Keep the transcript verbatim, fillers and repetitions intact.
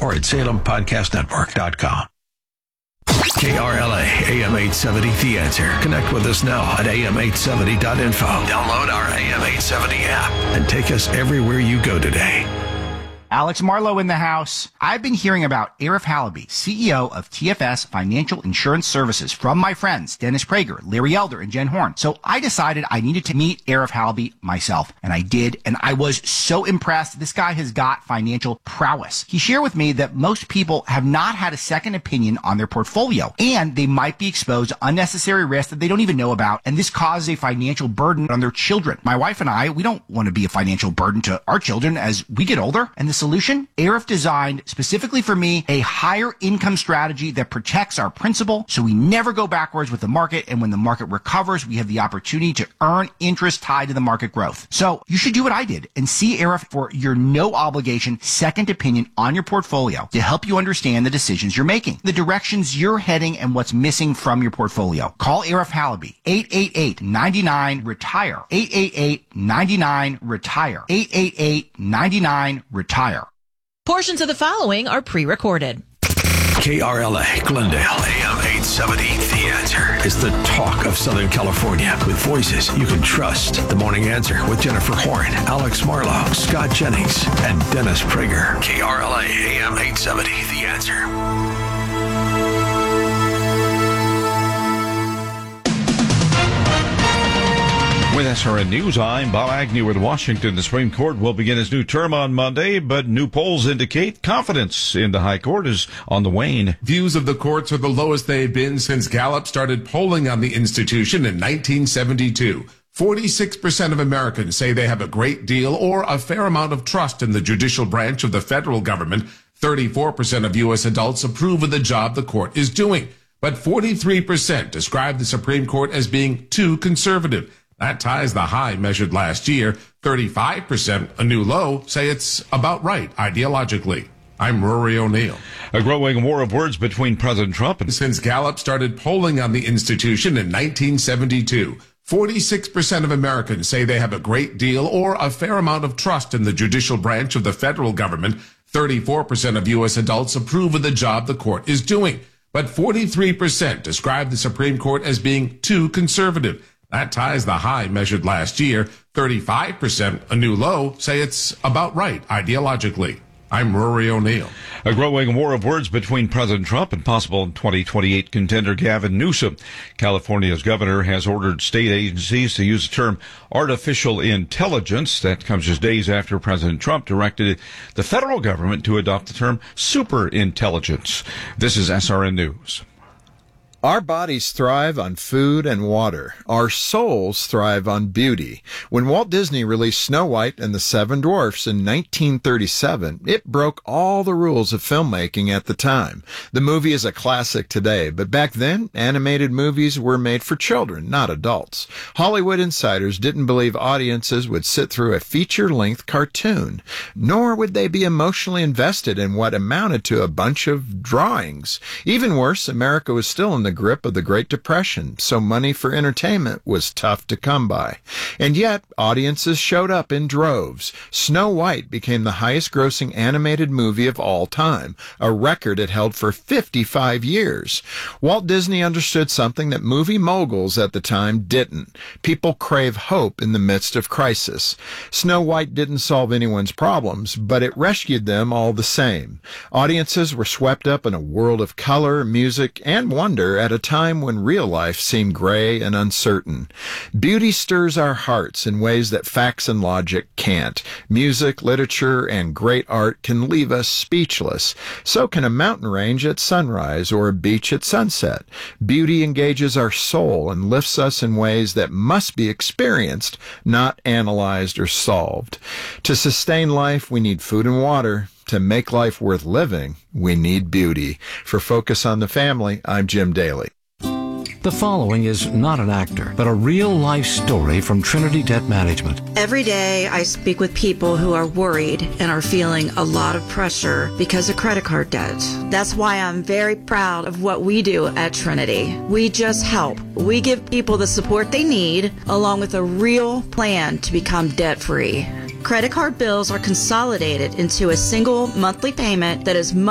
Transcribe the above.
or at salem podcast network dot com. K R L A, A M eight seventy, The Answer. Connect with us now at A M eight seventy dot info. Download our A M eight seventy app and take us everywhere you go today. Alex Marlowe in the house. I've been hearing about Arif Halaby, C E O of T F S Financial Insurance Services, from my friends Dennis Prager, Larry Elder, and Jen Horn. So I decided I needed to meet Arif Halaby myself, and I did, and I was so impressed. This guy has got financial prowess. He shared with me that most people have not had a second opinion on their portfolio, and they might be exposed to unnecessary risks that they don't even know about, and this causes a financial burden on their children. My wife and I, we don't want to be a financial burden to our children as we get older, and this solution, Arif designed specifically for me a higher income strategy that protects our principal so we never go backwards with the market, and when the market recovers, we have the opportunity to earn interest tied to the market growth. So you should do what I did and see Arif for your no obligation second opinion on your portfolio to help you understand the decisions you're making, the directions you're heading, and what's missing from your portfolio. Call Arif Halaby, eight eight eight, nine nine, retire, eight eight eight, nine nine, retire, eight eight eight, nine nine, retire. Portions of the following are pre-recorded. K R L A, Glendale, A M eight seventy, The Answer is the talk of Southern California with voices you can trust. The Morning Answer with Jennifer Horn, Alex Marlowe, Scott Jennings, and Dennis Prager. K R L A, A M eight seventy, The Answer. With S R N News, I'm Bob Agnew with Washington. The Supreme Court will begin its new term on Monday, but new polls indicate confidence in the High Court is on the wane. Views of the courts are the lowest they've been since Gallup started polling on the institution in nineteen seventy-two. forty-six percent of Americans say they have a great deal or a fair amount of trust in the judicial branch of the federal government. thirty-four percent of U S adults approve of the job the court is doing. But forty-three percent describe the Supreme Court as being too conservative. That ties the high measured last year. thirty-five percent, a new low, say it's about right ideologically. I'm Rory O'Neill. A growing war of words between President Trump and... Since Gallup started polling on the institution in nineteen seventy-two, forty-six percent of Americans say they have a great deal or a fair amount of trust in the judicial branch of the federal government. thirty-four percent of U S adults approve of the job the court is doing. But forty-three percent describe the Supreme Court as being too conservative. That ties the high measured last year. thirty-five percent, a new low, say it's about right ideologically. I'm Rory O'Neill. A growing war of words between President Trump and possible twenty twenty-eight contender Gavin Newsom. California's governor has ordered state agencies to use the term artificial intelligence. That comes just days after President Trump directed the federal government to adopt the term superintelligence. This is S R N News. Our bodies thrive on food and water. Our souls thrive on beauty. When Walt Disney released Snow White and the Seven Dwarfs in nineteen thirty-seven, it broke all the rules of filmmaking at the time. The movie is a classic today, but back then, animated movies were made for children, not adults. Hollywood insiders didn't believe audiences would sit through a feature-length cartoon, nor would they be emotionally invested in what amounted to a bunch of drawings. Even worse, America was still in the grip of the Great Depression, so money for entertainment was tough to come by. And yet, audiences showed up in droves. Snow White became the highest-grossing animated movie of all time, a record it held for fifty-five years. Walt Disney understood something that movie moguls at the time didn't. People crave hope in the midst of crisis. Snow White didn't solve anyone's problems, but it rescued them all the same. Audiences were swept up in a world of color, music, and wonder at a time when real life seemed gray and uncertain. Beauty stirs our hearts in ways that facts and logic can't. Music, literature, and great art can leave us speechless. So can a mountain range at sunrise or a beach at sunset. Beauty engages our soul and lifts us in ways that must be experienced, not analyzed or solved. To sustain life, we need food and water. To make life worth living, we need beauty. For Focus on the Family, I'm Jim Daly. The following is not an actor, but a real-life story from Trinity Debt Management. Every day I speak with people who are worried and are feeling a lot of pressure because of credit card debt. That's why I'm very proud of what we do at Trinity. We just help. We give people the support they need, along with a real plan to become debt-free. Credit card bills are consolidated into a single monthly payment that is